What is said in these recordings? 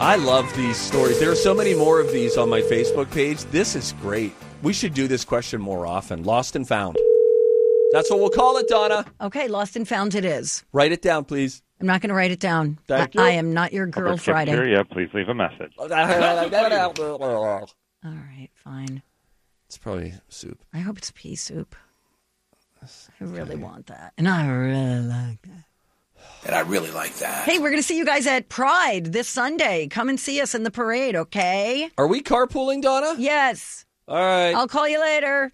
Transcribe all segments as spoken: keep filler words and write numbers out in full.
I love these stories. There are so many more of these on my Facebook page. This is great. We should do this question more often. Lost and found. That's what we'll call it, Donna. Okay, lost and found it is. Write it down, please. I'm not going to write it down. Thank I, you. I am not your girl Over Friday. cafeteria, please leave a message. All right, fine. It's probably soup. I hope it's pea soup. I really want that. And I really like that. And I really like that. Hey, we're going to see you guys at Pride this Sunday. Come and see us in the parade, okay? Are we carpooling, Donna? Yes. All right. I'll call you later.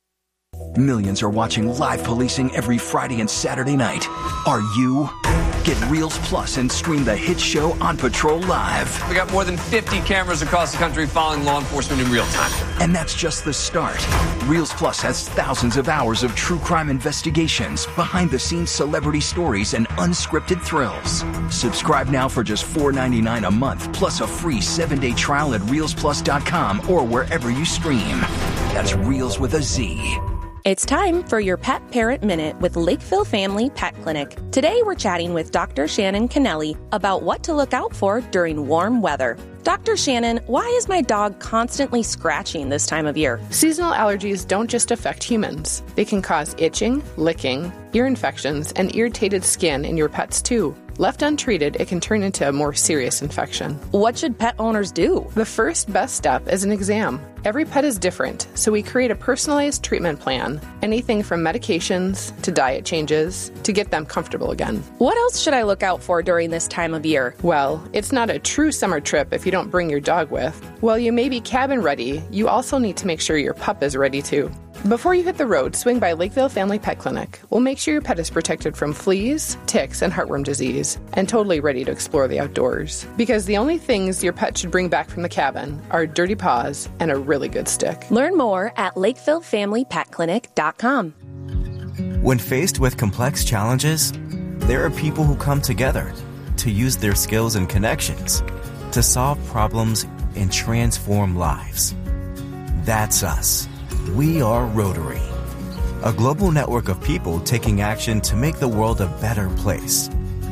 Millions are watching live policing every Friday and Saturday night. Are you? Get Reels Plus and stream the hit show On Patrol Live. We got more than fifty cameras across the country following law enforcement in real time. And that's just the start. Reels Plus has thousands of hours of true crime investigations, behind-the-scenes celebrity stories, and unscripted thrills. Subscribe now for just four dollars and ninety-nine cents a month, plus a free seven-day trial at reels plus dot com or wherever you stream. That's Reels with a Z. It's time for your Pet Parent Minute with Lakeville Family Pet Clinic. Today we're chatting with Doctor Shannon Kennelly about what to look out for during warm weather. Doctor Shannon, why is my dog constantly scratching this time of year? Seasonal allergies don't just affect humans. They can cause itching, licking, ear infections, and irritated skin in your pets too. Left untreated, it can turn into a more serious infection. What should pet owners do? The first best step is an exam. Every pet is different, so we create a personalized treatment plan. Anything from medications to diet changes to get them comfortable again. What else should I look out for during this time of year? Well, it's not a true summer trip if you don't bring your dog with. While you may be cabin ready, you also need to make sure your pup is ready too. Before you hit the road, swing by Lakeville Family Pet Clinic. We'll make sure your pet is protected from fleas, ticks, and heartworm disease, and totally ready to explore the outdoors. Because the only things your pet should bring back from the cabin are dirty paws and a really good stick. Learn more at lakeville family pet clinic dot com. When faced with complex challenges, there are people who come together to use their skills and connections to solve problems and transform lives. That's us. We are Rotary, a global network of people taking action to make the world a better place.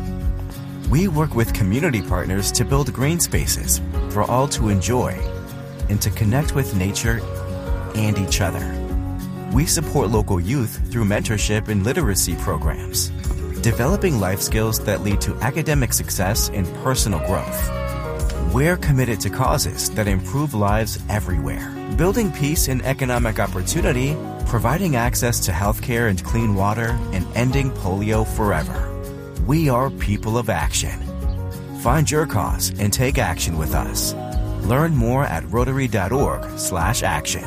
We work with community partners to build green spaces for all to enjoy and to connect with nature and each other. We support local youth through mentorship and literacy programs, developing life skills that lead to academic success and personal growth. We're committed to causes that improve lives everywhere, building peace and economic opportunity, providing access to healthcare and clean water, and ending polio forever. We are people of action. Find your cause and take action with us. Learn more at rotary.org slash action.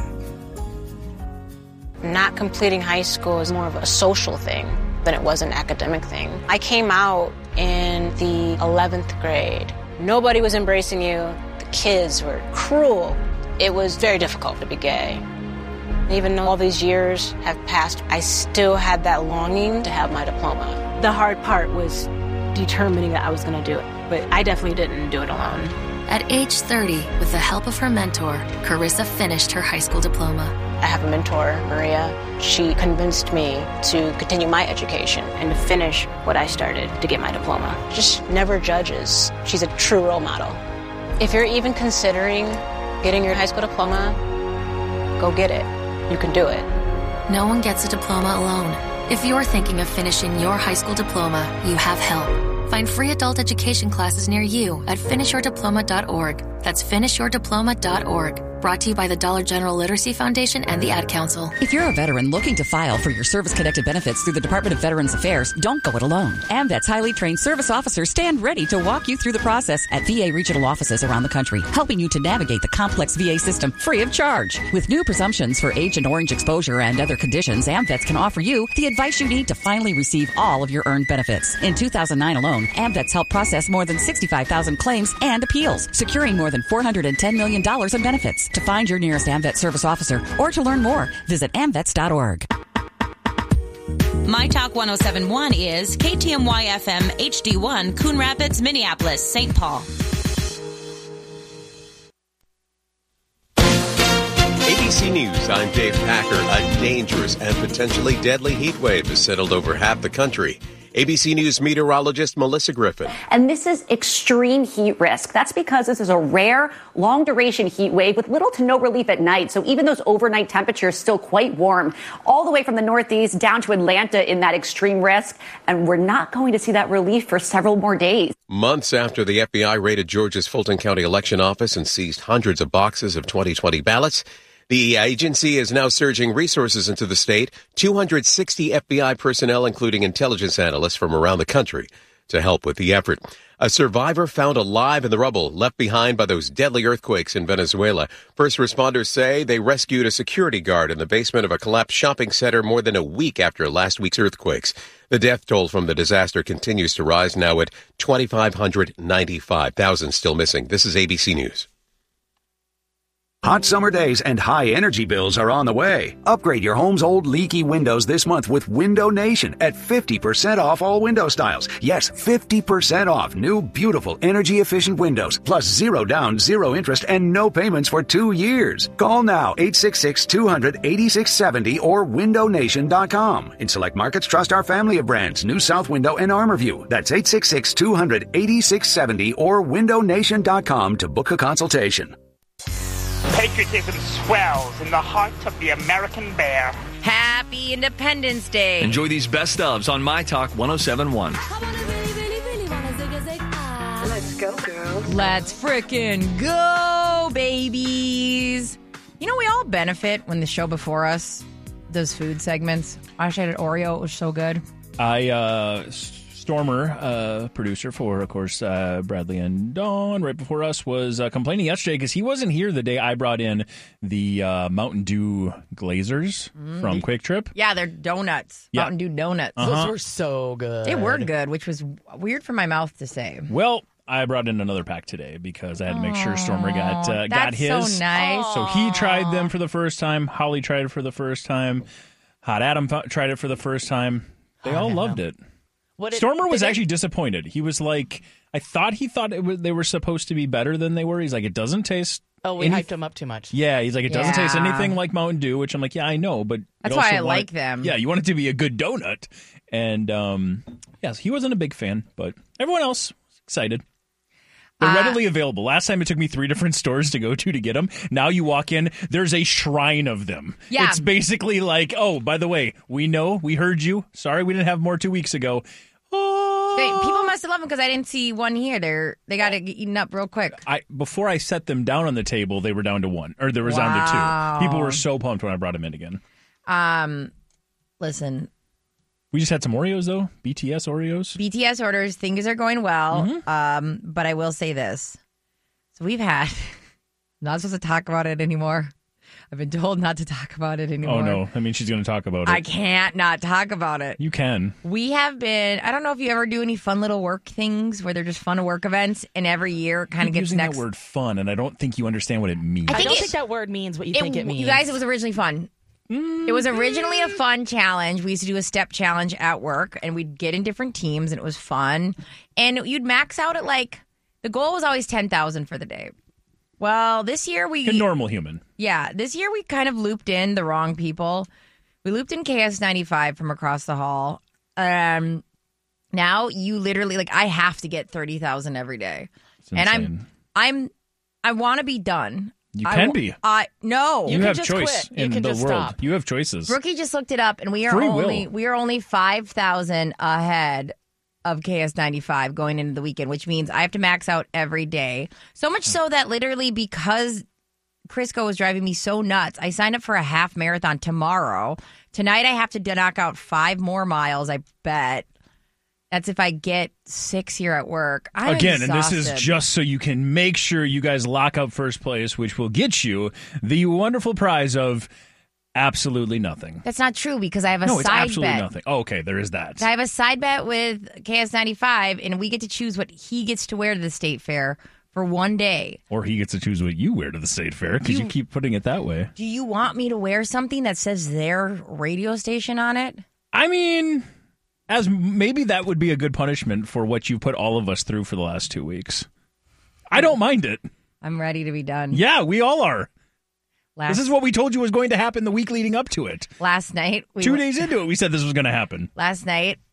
Not completing high school is more of a social thing than it was an academic thing. I came out in the eleventh grade. Nobody was embracing you. The kids were cruel. It was very difficult to be gay. Even though all these years have passed, I still had that longing to have my diploma. The hard part was determining that I was going to do it, but I definitely didn't do it alone. At age thirty, with the help of her mentor, Carissa finished her high school diploma. I have a mentor, Maria. She convinced me to continue my education and to finish what I started to get my diploma. Just never judges. She's a true role model. If you're even considering getting your high school diploma, go get it. You can do it. No one gets a diploma alone. If you're thinking of finishing your high school diploma, you have help. Find free adult education classes near you at finish your diploma dot org. That's finish your diploma dot org. Brought to you by the Dollar General Literacy Foundation and the Ad Council. If you're a veteran looking to file for your service-connected benefits through the Department of Veterans Affairs, don't go it alone. AMVET's highly trained service officers stand ready to walk you through the process at V A regional offices around the country, helping you to navigate the complex V A system free of charge. With new presumptions for Agent Orange exposure and other conditions, AMVETS can offer you the advice you need to finally receive all of your earned benefits. In two thousand nine alone, AMVETS helped process more than sixty-five thousand claims and appeals, securing more than four hundred ten million dollars in benefits. To find your nearest AMVET service officer or to learn more, visit amvets dot org. My Talk one oh seven point one is K T M Y F M H D one, Coon Rapids, Minneapolis, Saint Paul. A B C News, I'm Dave Packer. A dangerous and potentially deadly heat wave has settled over half the country. A B C News meteorologist Melissa Griffin. And this is extreme heat risk. That's because this is a rare, long-duration heat wave with little to no relief at night. So even those overnight temperatures still quite warm, all the way from the Northeast down to Atlanta in that extreme risk. And we're not going to see that relief for several more days. Months after the F B I raided Georgia's Fulton County election office and seized hundreds of boxes of twenty twenty ballots, the agency is now surging resources into the state, two hundred sixty F B I personnel, including intelligence analysts from around the country, to help with the effort. A survivor found alive in the rubble left behind by those deadly earthquakes in Venezuela. First responders say they rescued a security guard in the basement of a collapsed shopping center more than a week after last week's earthquakes. The death toll from the disaster continues to rise, now at two thousand five hundred ninety-five thousand still missing. This is A B C News. Hot summer days and high energy bills are on the way. Upgrade your home's old leaky windows this month with Window Nation at fifty percent off all window styles. Yes, fifty percent off new, beautiful, energy-efficient windows, plus zero down, zero interest, and no payments for two years. Call now, eight six six, two hundred, eighty-six seventy or window nation dot com. In select markets, trust our family of brands, New South Window and Armorview. That's eight six six, two hundred, eighty-six seventy or window nation dot com to book a consultation. Patriotism swells in the heart of the American bear. Happy Independence Day. Enjoy these best ofs on My Talk one oh seven point one. Let's go, girls. Let's frickin' go, babies. You know, we all benefit when the show before us does food segments. I actually had an Oreo. It was so good. I, uh... Stormer, uh, producer for, of course, uh, Bradley and Dawn, right before us, was uh, complaining yesterday because he wasn't here the day I brought in the uh, Mountain Dew Glazers mm. from Quick Trip. Yeah, they're donuts. Yeah. Mountain Dew donuts. Uh-huh. Those were so good. They were good, which was weird for my mouth to say. Well, I brought in another pack today because I had to make sure Stormer got uh, got his. That's so nice. So he tried them for the first time. Holly tried it for the first time. Hot Adam tried it for the first time. They all loved it. What Stormer it, was actually it, disappointed. He was like, I thought he thought it was, they were supposed to be better than they were. He's like, it doesn't taste. Oh, we any- hyped him up too much. Yeah, he's like, it doesn't yeah. taste anything like Mountain Dew, which I'm like, yeah, I know, but that's why I want, like them. Yeah, you want it to be a good donut, and um, yes, he wasn't a big fan, but everyone else was excited. They're uh, readily available. Last time it took me three different stores to go to to get them. Now you walk in, there's a shrine of them. Yeah. It's basically like, oh, by the way, we know, we heard you. Sorry we didn't have more two weeks ago. Oh. They, people must have loved them because I didn't see one here. They're they got it eaten up real quick. I before I set them down on the table, they were down to one, or there was wow. down to two. People were so pumped when I brought them in again. Um, listen, we just had some Oreos though, B T S Oreos. B T S orders, things are going well. Mm-hmm. Um, but I will say this: so we've had not supposed to talk about it anymore. I've been told not to talk about it anymore. Oh, no. I mean, she's going to talk about it. I can't not talk about it. You can. We have been, I don't know if you ever do any fun little work things where they're just fun work events, and every year it kind of gets using next. that word fun, and I don't think you understand what it means. I, I don't it, think that word means what you it, think it means. You guys, it was originally fun. Mm-hmm. It was originally a fun challenge. We used to do a step challenge at work, and we'd get in different teams, and it was fun. And you'd max out at like, the goal was always ten thousand for the day. Well, this year we... A normal human. Yeah. This year we kind of looped in the wrong people. We looped in K S ninety-five from across the hall. Um, now you literally... Like, I have to get thirty thousand every day. And I'm... I'm... I want to be done. You can I, be. I No. You, you have just choice quit. You in can the just world. Stop. You have choices. Rookie just looked it up, and we are Free only... will. We are only five thousand ahead of K S ninety-five going into the weekend, which means I have to max out every day. So much so that literally because Crisco was driving me so nuts, I signed up for a half marathon tomorrow. Tonight I have to knock out five more miles, I bet. That's if I get six here at work. I'm Again, exhausted. And this is just so you can make sure you guys lock up first place, which will get you the wonderful prize of absolutely nothing. That's not true because I have a no, side it's absolutely bet. nothing. Oh, okay, there is that. I have a side bet with K S ninety-five, and we get to choose what he gets to wear to the state fair for one day. Or he gets to choose what you wear to the state fair because you, you keep putting it that way. Do you want me to wear something that says their radio station on it? I mean, as maybe that would be a good punishment for what you put all of us through for the last two weeks. I don't mind it. I'm ready to be done. Yeah, we all are. Last, this is what we told you was going to happen the week leading up to it. Last night. We Two went, days into it, we said this was going to happen. Last night,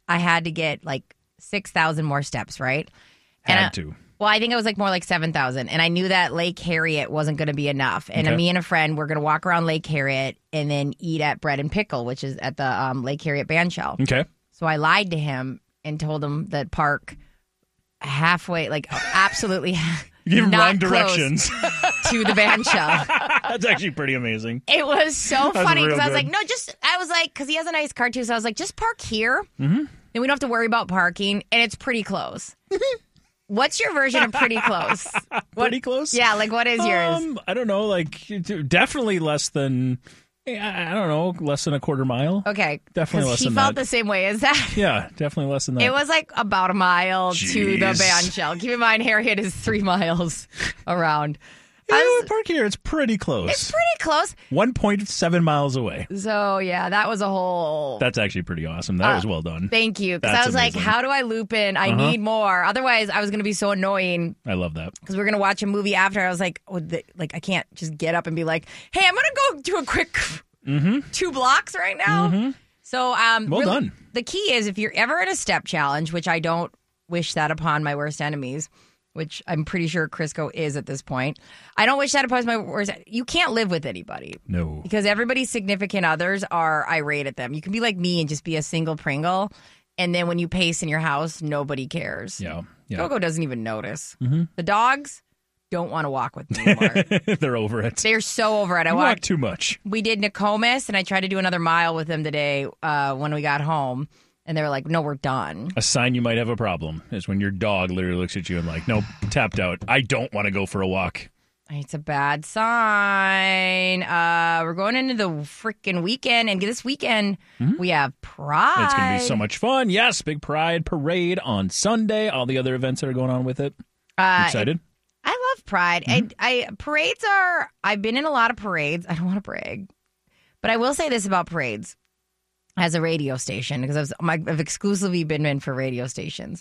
I had to get like six thousand more steps, right? Had and I, to. Well, I think it was like more like seven thousand. And I knew that Lake Harriet wasn't going to be enough. And Okay. me and a friend were going to walk around Lake Harriet and then eat at Bread and Pickle, which is at the um, Lake Harriet Bandshell. Okay. So I lied to him and told him that park halfway, like absolutely You give him not wrong close directions. to the Bandshell. That's actually pretty amazing. It was so That's funny real because I was good. like, no, just, I was like, because he has a nice car too. So I was like, just park here. Mm-hmm. Then we don't have to worry about parking. And it's pretty close. What's your version of pretty close? Pretty close? Yeah, like what is yours? Um, I don't know, like definitely less than, I I don't know, less than a quarter mile. Okay. Definitely 'Cause less he than felt that. the same way as that. Yeah, definitely less than that. It was like about a mile to the Jeez. Bandshell. Keep in mind, Harriet is three miles around. Yeah, we park here. It's pretty close. It's pretty close. one point seven miles away. So, yeah, that was a whole... That's actually pretty awesome. That Uh, was well done. Thank you. Because I That's was amazing. like, how do I loop in? I Uh-huh. need more. Otherwise, I was going to be so annoying I love that. because we are going to watch a movie after. I was like, oh, the, like I can't just get up and be like, hey, I'm going to go do a quick Mm-hmm. two blocks right now. Mhm. So, um, Well really, done. The key is if you're ever in a step challenge, which I don't wish that upon my worst enemies, which I'm pretty sure Crisco is at this point. I don't wish that upon my worst. You can't live with anybody. No. Because everybody's significant others are irate at them. You can be like me and just be a single Pringle. And then when you pace in your house, nobody cares. Yeah. yeah. Coco doesn't even notice. Mhm. The dogs don't want to walk with me anymore. They're over it. They're so over it. I You walked. walk too much. We did Nokomis, and I tried to do another mile with them today uh, when we got home. And they were like, no, we're done. A sign you might have a problem is when your dog literally looks at you and like, nope, tapped out. I don't want to go for a walk. It's a bad sign. Uh, we're going into the freaking weekend, and this weekend we have Pride. It's going to be so much fun. Yes, big Pride Parade on Sunday. All the other events that are going on with it. Uh, You excited? I love Pride. Mm-hmm. I, I parades are. I've been in a lot of parades. I don't want to brag, but I will say this about parades as a radio station because I've, my, I've exclusively been in for radio stations.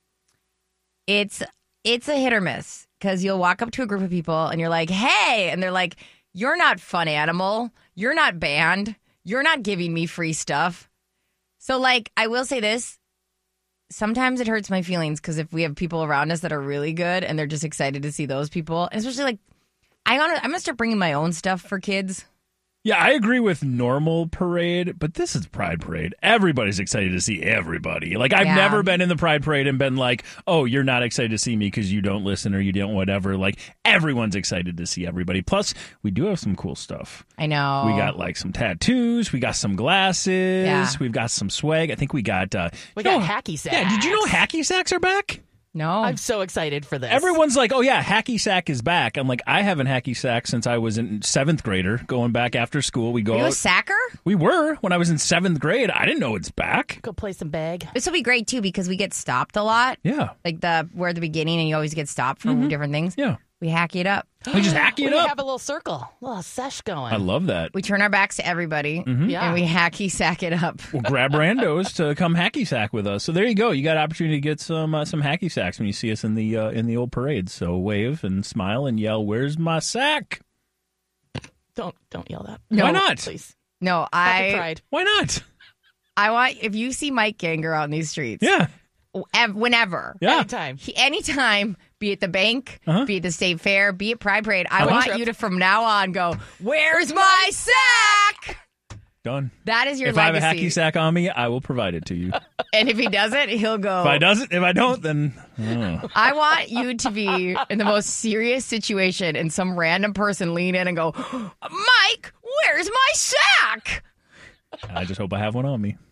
It's it's a hit or miss because you'll walk up to a group of people and you're like, "Hey," and they're like, "You're not Fun Animal. You're not banned. You're not giving me free stuff." So, like, I will say this. Sometimes it hurts my feelings because if we have people around us that are really good and they're just excited to see those people, and especially like, I wanna, I'm gonna start bringing my own stuff for kids. Yeah, I agree with normal parade, but this is Pride Parade. Everybody's excited to see everybody. Like, I've Yeah. never been in the Pride Parade and been like, oh, you're not excited to see me because you don't listen or you don't whatever. Like, everyone's excited to see everybody. Plus, we do have some cool stuff. I know. We got, like, some tattoos. We got some glasses. Yeah. We've got some swag. I think we got... Uh, We you got know- hacky sacks. Yeah, did you know hacky sacks are back? No. I'm so excited for this. Everyone's like, oh, yeah, hacky sack is back. I'm like, I haven't hacky sack since I was in seventh grader, going back after school. We go Are you a out- sacker? We were when I was in seventh grade. I didn't know it's back. Go play some bag. This will be great too because we get stopped a lot. Yeah. Like the we're at the beginning and you always get stopped for Mhm. different things. Yeah. We hacky it up. We just hacky it we up. have a little circle, a little sesh going. I love that. We turn our backs to everybody Mhm. Yeah. and we hacky sack it up. We'll grab randos to come hacky sack with us. So there you go. You got opportunity to get some uh, some hacky sacks when you see us in the uh, in the old parades. So wave and smile and yell, "Where's my sack?" Don't don't yell that. Why not? Please. No, Happy I Pride. Why not? I want if you see Mike Ganger out in these streets. Yeah. ev- Whenever. Yeah. Anytime. He, anytime, be it the bank, Uh-huh. be it the state fair, be it Pride Parade, I Uh-huh. want you to from now on go, where's my sack? Done. That is your if I have a legacy. hacky sack on me, I will provide it to you. And if he doesn't, he'll go. If I doesn't, if I don't, then oh. I want you to be in the most serious situation and some random person lean in and go, Mike, where's my sack? I just hope I have one on me.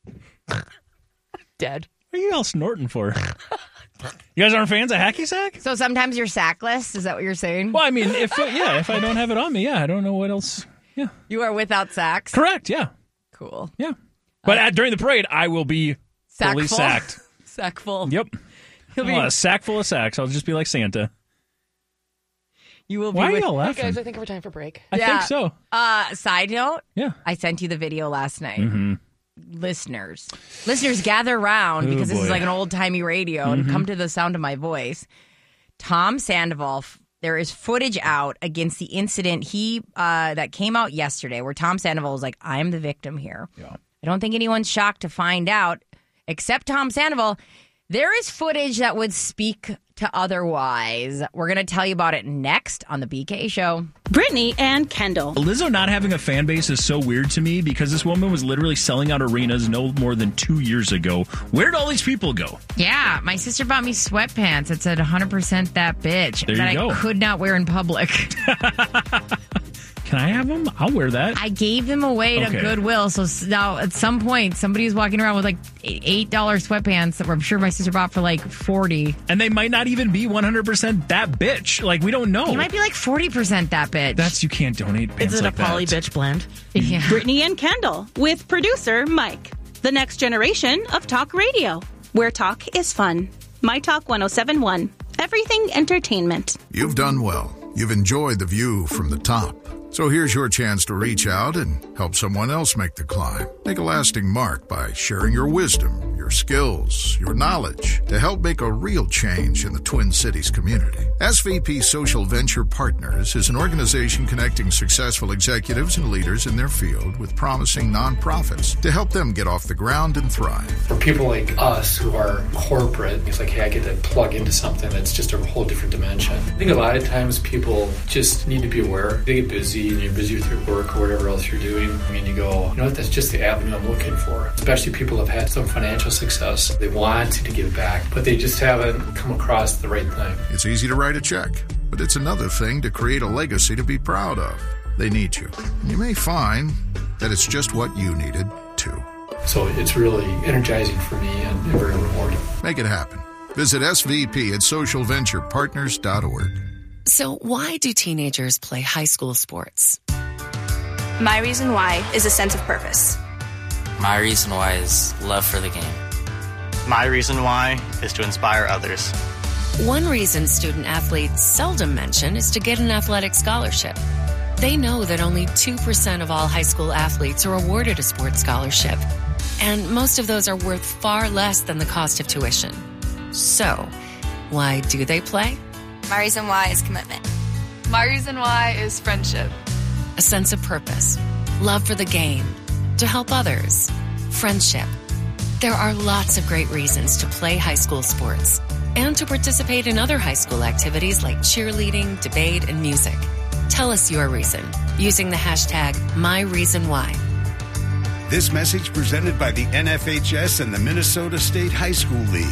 Dead. What are you all snorting for? You guys aren't fans of hacky sack? So sometimes you're sackless? Is that what you're saying? Well, I mean, if yeah, if I don't have it on me, yeah, I don't know what else. Yeah, You are without sacks? correct. Yeah, Cool. yeah. But at, during the parade, I will be Sack fully full? sacked. Sack full. Yep. He'll be, Well, a sack full of sacks. I'll just be like Santa. you will be Why are with- y'all Hey laughing? guys, I think we're time for break. I Yeah. think so. Uh, side note, Yeah. I sent you the video last night. Mm-hmm. Listeners, listeners, gather around Oh, because this is boy. like an old timey radio and Mhm. come to the sound of my voice. Tom Sandoval, f- there is footage out against the incident he uh, that came out yesterday, where Tom Sandoval was like, "I am the victim here." Yeah. I don't think anyone's shocked to find out. except Tom Sandoval. There is footage that would speak to otherwise. We're going to tell you about it next on the B K Show. Brittany and Kendall. Lizzo not having a fan base is so weird to me because this woman was literally selling out arenas no more than two years ago. Where did all these people go? Yeah, my sister bought me sweatpants that said one hundred percent that bitch There that you I go. could not wear in public. Can I have them? I'll wear that. I gave them away to Okay. Goodwill. So s- now at some point, somebody was walking around with like eight dollars sweatpants that were, I'm sure my sister bought for like forty dollars. And they might not even be one hundred percent that bitch. Like, we don't know. He might be like forty percent that bitch. That's, you can't donate pants Is it like a poly that. bitch blend? Yeah. Brittany and Kendall with producer Mike. The next generation of talk radio, where talk is fun. My Talk one oh seven point one. Everything entertainment. You've done well. You've enjoyed the view from the top. So here's your chance to reach out and help someone else make the climb. Make a lasting mark by sharing your wisdom, your skills, your knowledge to help make a real change in the Twin Cities community. S V P Social Venture Partners is an organization connecting successful executives and leaders in their field with promising nonprofits to help them get off the ground and thrive. For people like us who are corporate, it's like, hey, I get to plug into something that's just a whole different dimension. I think a lot of times people just need to be aware. They get busy and you're busy with your work or whatever else you're doing. I mean, you go, you know what, that's just the avenue I'm looking for. Especially people have had some financial success. They want to give back, but they just haven't come across the right thing. It's easy to write a check, but it's another thing to create a legacy to be proud of. They need you. And you may find that it's just what you needed, too. So it's really energizing for me and very rewarding. Make it happen. Visit S V P at social venture partners dot org. So why do teenagers play high school sports? My reason why is a sense of purpose. My reason why is love for the game. My reason why is to inspire others. One reason student athletes seldom mention is to get an athletic scholarship. They know that only two percent of all high school athletes are awarded a sports scholarship, and most of those are worth far less than the cost of tuition. So, why do they play? My reason why is commitment. My reason why is friendship. A sense of purpose, love for the game, to help others, friendship. There are lots of great reasons to play high school sports and to participate in other high school activities like cheerleading, debate, and music. Tell us your reason using the hashtag MyReasonWhy. This message presented by the N F H S and the Minnesota State High School League.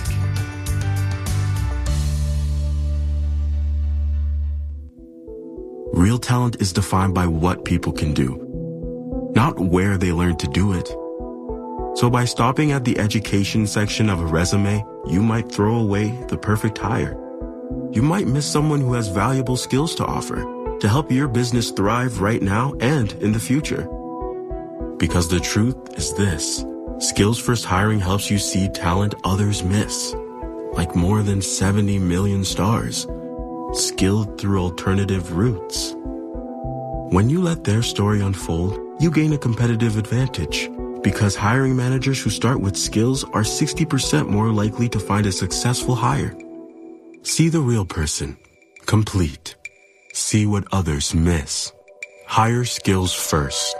Real talent is defined by what people can do, not where they learn to do it. So by stopping at the education section of a resume, you might throw away the perfect hire. You might miss someone who has valuable skills to offer to help your business thrive right now and in the future. Because the truth is this: Skills First Hiring helps you see talent others miss, like more than seventy million stars, skilled through alternative routes. When you let their story unfold, you gain a competitive advantage, because hiring managers who start with skills are sixty percent more likely to find a successful hire. See the real person, complete. See what others miss. Hire skills first.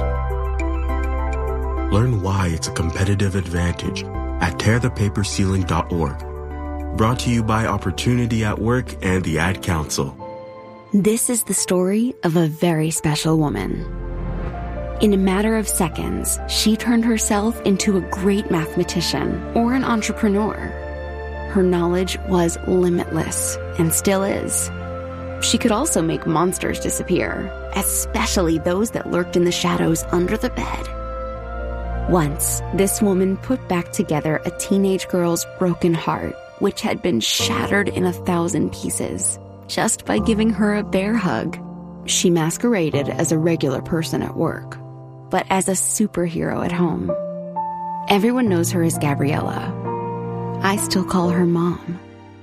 Learn why it's a competitive advantage at tear the paper ceiling dot org. Brought to you by Opportunity at Work and the Ad Council. This is the story of a very special woman. In a matter of seconds, she turned herself into a great mathematician or an entrepreneur. Her knowledge was limitless and still is. She could also make monsters disappear, especially those that lurked in the shadows under the bed. Once, this woman put back together a teenage girl's broken heart, which had been shattered in a thousand pieces, just by giving her a bear hug. She masqueraded as a regular person at work, but as a superhero at home. Everyone knows her as Gabriella. I still call her Mom.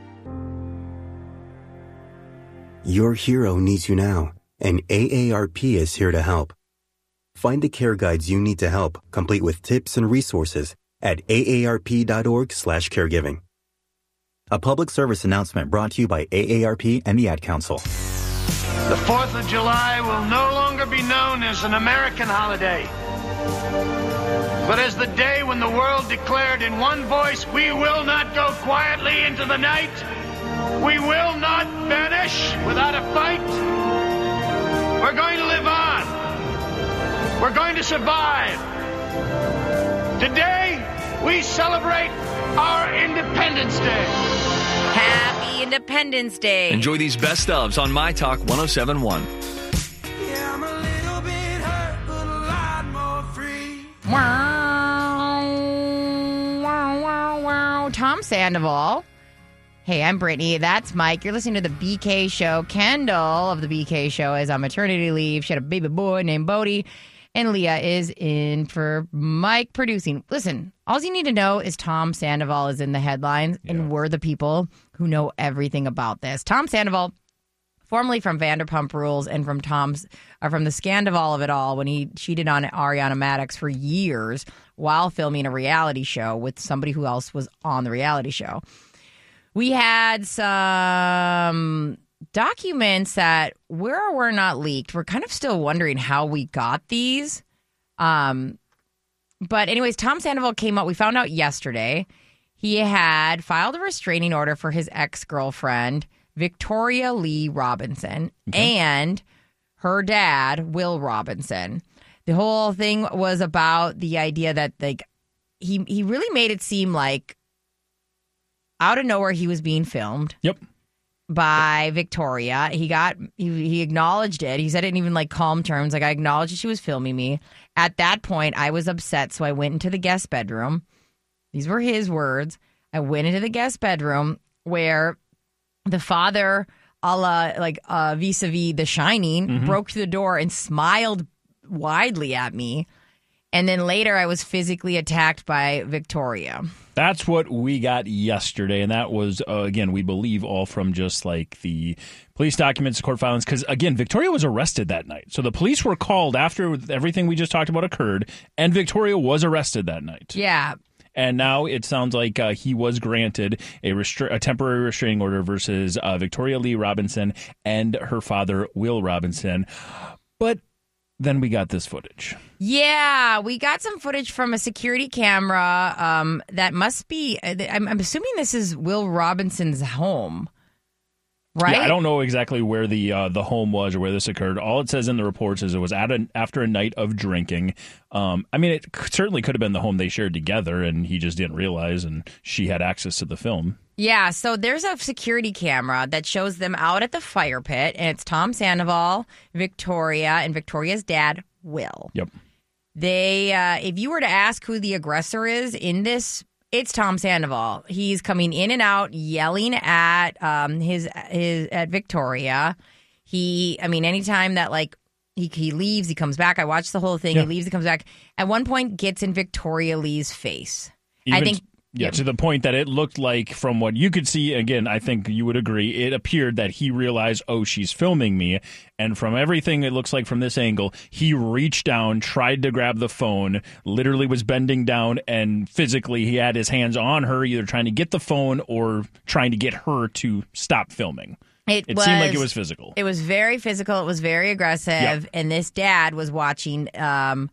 Your hero needs you now, and A A R P is here to help. Find the care guides you need to help, complete with tips and resources at A A R P dot org slash caregiving. A public service announcement brought to you by A A R P and the Ad Council. The fourth of July will no longer be known as an American holiday. but as the day when the world declared in one voice, we will not go quietly into the night. We will not vanish without a fight. We're going to live on. We're going to survive. Today, we celebrate our Independence Day. Happy Independence Day. Enjoy these best ofs on My Talk one oh seven point one. Wow, wow, wow, wow. Tom Sandoval. Hey, I'm Brittany. That's Mike. You're listening to the B K Show. Kendall of the B K Show is on maternity leave. She had a baby boy named Bodie. And Leah is in for Mike producing. Listen, all you need to know is Tom Sandoval is in the headlines, yeah. and we're the people who know everything about this. Tom Sandoval, formerly from Vanderpump Rules and from Tom's, or from the Scandival of it all, when he cheated on Ariana Madix for years while filming a reality show with somebody who else was on the reality show. We had some documents that were or were not leaked. We're kind of still wondering how we got these. Um, but anyways, Tom Sandoval came out. We found out yesterday he had filed a restraining order for his ex-girlfriend, Victoria Lee Robinson, okay. and her dad, Will Robinson. The whole thing was about the idea that like he he really made it seem like out of nowhere he was being filmed. Yep. By Victoria. He got he, he acknowledged it. He said it in even like calm terms. Like, I acknowledged that she was filming me. At that point, I was upset, so I went into the guest bedroom. These were his words. I went into the guest bedroom where the father, a la like uh, vis-a-vis The Shining, mm-hmm. broke through the door and smiled widely at me. And then later, I was physically attacked by Victoria. That's what we got yesterday, and that was, uh, again, we believe all from just like the police documents, court filings, because, again, Victoria was arrested that night. So the police were called after everything we just talked about occurred, and Victoria was arrested that night. Yeah. And now it sounds like uh, he was granted a, restra- a temporary restraining order versus uh, Victoria Lee Robinson and her father, Will Robinson. But then we got this footage. Yeah, we got some footage from a security camera um, that must be, I'm, I'm assuming this is Will Robinson's home, right? Yeah, I don't know exactly where the uh, the home was or where this occurred. All it says in the reports is it was at a, after a night of drinking. Um, I mean, it certainly could have been the home they shared together, and he just didn't realize, and she had access to the film. Yeah, so there's a security camera that shows them out at the fire pit, and it's Tom Sandoval, Victoria, and Victoria's dad, Will. Yep. They, uh, if you were to ask who the aggressor is in this, it's Tom Sandoval. He's coming in and out, yelling at um, his his at Victoria. He, I mean, anytime that like he he leaves, he comes back. I watched the whole thing. Yeah. He leaves, he comes back. At one point, gets in Victoria Lee's face. Even I think. Yeah, to the point that it looked like, from what you could see, again, I think you would agree, it appeared that he realized, oh, she's filming me. And from everything it looks like from this angle, he reached down, tried to grab the phone, literally was bending down, and physically he had his hands on her, either trying to get the phone or trying to get her to stop filming. It, it was, seemed like it was physical. It was very physical. It was very aggressive. Yep. And this dad was watching, um,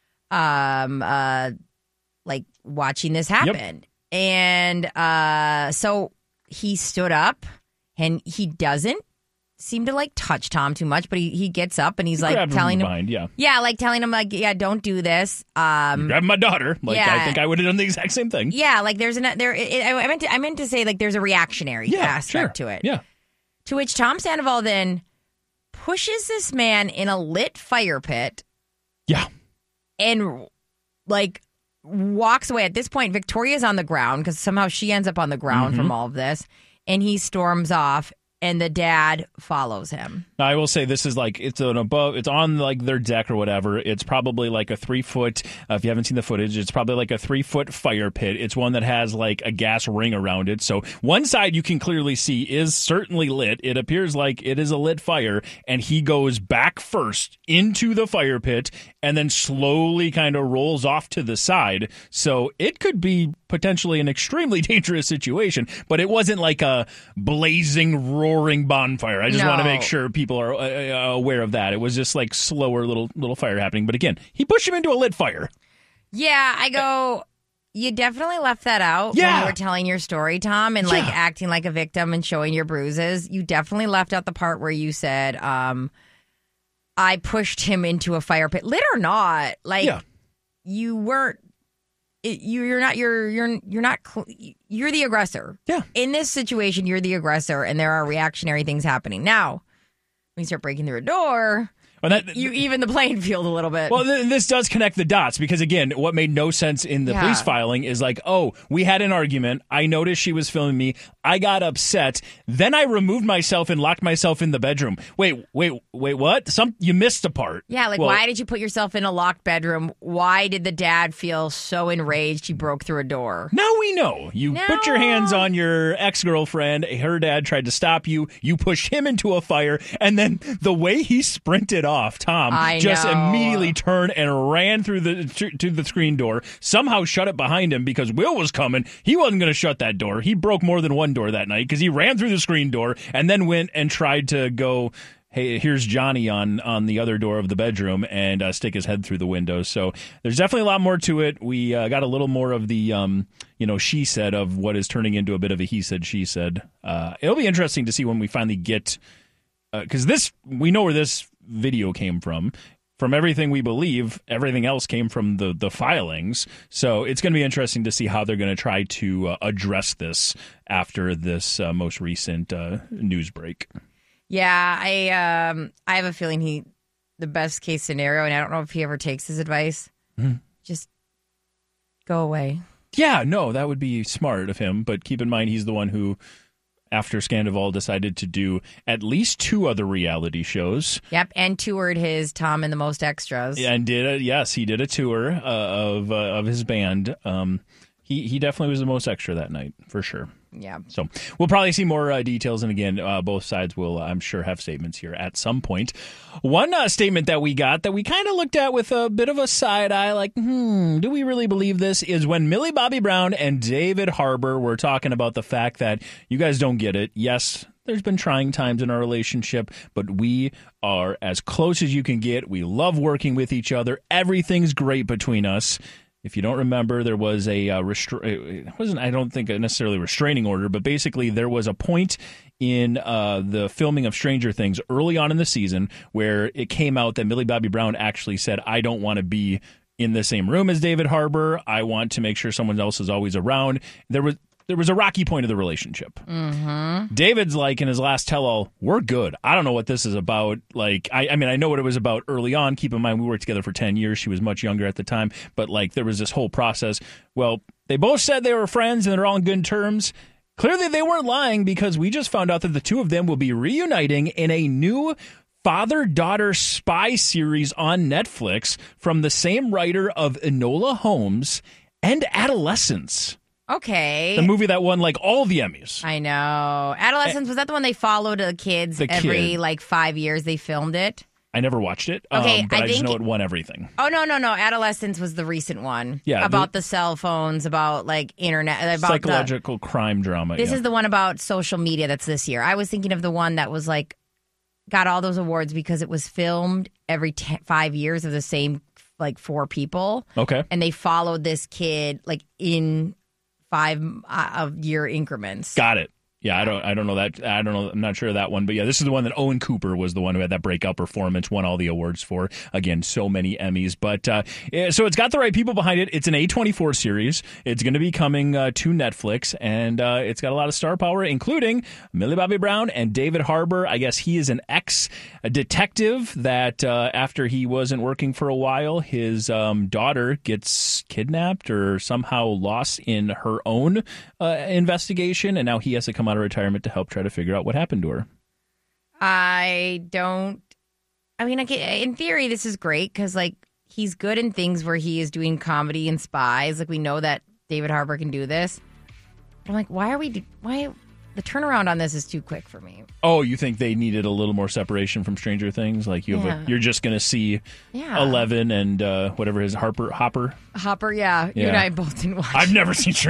um, uh, like watching this happen. Yep. And uh, so he stood up, and he doesn't seem to like touch Tom too much, but he, he gets up and he's he like telling him, mind, yeah. yeah, like telling him like, yeah, don't do this. Um, grab my daughter. Like, yeah. I think I would have done the exact same thing. Yeah, like there's an there. It, I meant to I meant to say like there's a reactionary yeah, aspect sure. to it. Yeah. To which Tom Sandoval then pushes this man in a lit fire pit. Yeah. And like. Walks away. At this point, Victoria's on the ground because somehow she ends up on the ground mm-hmm. from all of this, and he storms off, and the dad follows him. Now, I will say this is like, it's an above, it's on like their deck or whatever. It's probably like a three foot, uh, if you haven't seen the footage, it's probably like a three foot fire pit. It's one that has like a gas ring around it. So one side you can clearly see is certainly lit. It appears like it is a lit fire, and he goes back first into the fire pit and then slowly kind of rolls off to the side. So it could be potentially an extremely dangerous situation, but it wasn't like a blazing, roaring bonfire. I just no. want to make sure people are uh, aware of that. It was just like slower little little fire happening. But again, he pushed him into a lit fire. Yeah, I go, you definitely left that out Yeah. when you were telling your story, Tom, and like Yeah. acting like a victim and showing your bruises. You definitely left out the part where you said, um, I pushed him into a fire pit. Lit or not, like Yeah. you weren't. It, you, you're not. You're. You're. You're not. Cl- you're the aggressor. Yeah. In this situation, you're the aggressor, and there are reactionary things happening. Now, when you start breaking through a door, Well, that, you even the playing field a little bit. Well, th- this does connect the dots because, again, what made no sense in the Yeah. police filing is like, oh, we had an argument. I noticed she was filming me. I got upset. Then I removed myself and locked myself in the bedroom. Wait, wait, wait, what? Some You missed a part. Yeah, like Well, why did you put yourself in a locked bedroom? Why did the dad feel so enraged he broke through a door? Now we know. You No. put your hands on your ex-girlfriend. Her dad tried to stop you. You pushed him into a fire. And then the way he sprinted off, Tom, I just know. immediately turned and ran through the to the screen door, somehow shut it behind him because Will was coming. He wasn't going to shut that door. He broke more than one door that night because he ran through the screen door and then went and tried to go, hey, here's Johnny on, on the other door of the bedroom and uh, stick his head through the window. So there's definitely a lot more to it. We uh, got a little more of the, um, you know, she said of what is turning into a bit of a he said, she said. Uh, it'll be interesting to see when we finally get, because uh, this, we know where this video came from. From everything we believe, everything else came from the, the filings. So it's going to be interesting to see how they're going to try to uh, address this after this uh, most recent uh, news break. Yeah, I um I have a feeling he the best case scenario, and I don't know if he ever takes his advice. Mm-hmm. Just go away. Yeah, no, that would be smart of him. But keep in mind, he's the one who, after Scandival, decided to do at least two other reality shows. Yep, and toured his Tom and the Most Extras. And did a, yes, he did a tour uh, of uh, of his band. Um, he he definitely was the most extra that night for sure. Yeah. So we'll probably see more uh, details, and again, uh, both sides will, I'm sure, have statements here at some point. One uh, statement that we got that we kind of looked at with a bit of a side eye, like, hmm, do we really believe this? Is when Millie Bobby Brown and David Harbour were talking about the fact that you guys don't get it. Yes, there's been trying times in our relationship, but we are as close as you can get. We love working with each other. Everything's great between us. If you don't remember, there was a uh, restra- it wasn't, I don't think, a necessarily restraining order, but basically there was a point in uh, the filming of Stranger Things early on in the season where it came out that Millie Bobby Brown actually said, I don't want to be in the same room as David Harbour. I want to make sure someone else is always around. There was there was a rocky point of the relationship. Mm-hmm. David's like in his last tell-all, we're good. I don't know what this is about. Like, I, I mean, I know what it was about early on. Keep in mind, we worked together for ten years. She was much younger at the time. But, like, there was this whole process. Well, they both said they were friends and they're all on good terms. Clearly, they weren't lying because we just found out that the two of them will be reuniting in a new father-daughter spy series on Netflix from the same writer of Enola Holmes and Adolescence. Okay. The movie that won, like, all the Emmys. I know. Adolescence, was that the one they followed the kids The every, kid. like, five years they filmed it? I never watched it, Okay, um, but I I, just think- know it won everything. Oh, no, no, no. Adolescence was the recent one. Yeah, About the- the, cell phones, about, like, internet. About Psychological crime drama. The, this yeah. is the one about social media that's this year. I was thinking of the one that was, like, got all those awards because it was filmed every ten, five years of the same, like, four people. Okay. And they followed this kid, like, in five uh, of year increments. Got it. Yeah, I don't I don't know that. I don't know. I'm not sure of that one. But yeah, this is the one that Owen Cooper was the one who had that breakout performance, won all the awards for. Again, so many Emmys. But uh, yeah, so it's got the right people behind it. It's an A twenty-four series. It's going to be coming uh, to Netflix. And uh, it's got a lot of star power, including Millie Bobby Brown and David Harbour. I guess he is an ex-detective that uh, after he wasn't working for a while, his um, daughter gets kidnapped or somehow lost in her own uh, investigation. And now he has to come out of retirement to help try to figure out what happened to her. I don't. I mean, I get, in theory, this is great because, like, he's good in things where he is doing comedy and spies. Like, we know that David Harbour can do this. I'm like, why are we? Why the turnaround on this is too quick for me? Oh, you think they needed a little more separation from Stranger Things? Like you, have Yeah. a, you're just going to see Yeah. Eleven and uh, whatever his Harper Hopper. Hopper, yeah, you Yeah. and I both didn't watch. I've never seen Stranger